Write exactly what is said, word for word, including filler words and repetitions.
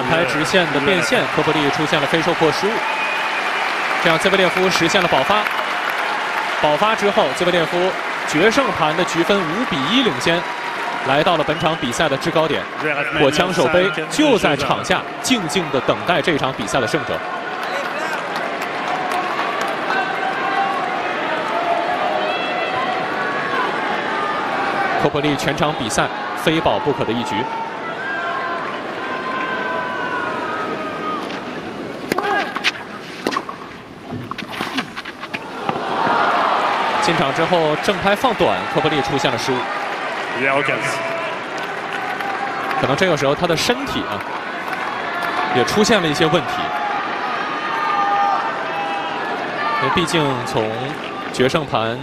开直线的变线，科波利出现了飞收破失误，这样兹维列夫实现了保发。保发之后，兹维列夫决胜盘的局分五比一领先，来到了本场比赛的制高点。火枪手杯就在场下静静地等待这场比赛的胜者。科波利全场比赛非保不可的一局。进场之后正拍放短，科波利出现了失误。可能这个时候他的身体啊也出现了一些问题，因为毕竟从决胜盘